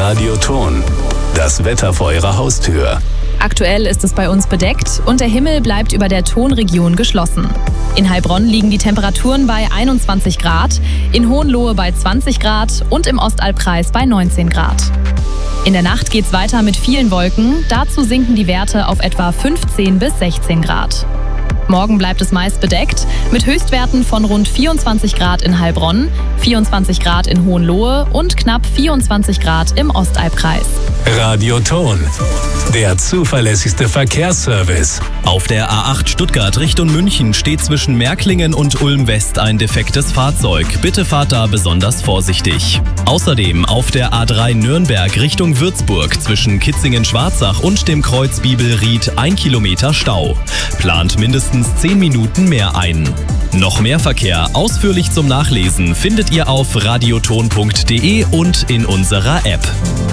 Radioton. Das Wetter vor Ihrer Haustür. Aktuell ist es bei uns bedeckt und der Himmel bleibt über der Tonregion geschlossen. In Heilbronn liegen die Temperaturen bei 21 Grad, in Hohenlohe bei 20 Grad und im Ostalbkreis bei 19 Grad. In der Nacht geht's weiter mit vielen Wolken, dazu sinken die Werte auf etwa 15 bis 16 Grad. Morgen bleibt es meist bedeckt, mit Höchstwerten von rund 24 Grad in Heilbronn, 24 Grad in Hohenlohe und knapp 24 Grad im Ostalbkreis. Radioton, der zuverlässigste Verkehrsservice. Auf der A8 Stuttgart Richtung München steht zwischen Märklingen und Ulm West ein defektes Fahrzeug. Bitte fahrt da besonders vorsichtig. Außerdem auf der A3 Nürnberg Richtung Würzburg zwischen Kitzingen-Schwarzach und dem Kreuz Bibelried 1 Kilometer Stau. Plant mindestens 10 Minuten mehr ein. Noch mehr Verkehr ausführlich zum Nachlesen findet ihr auf radioton.de und in unserer App.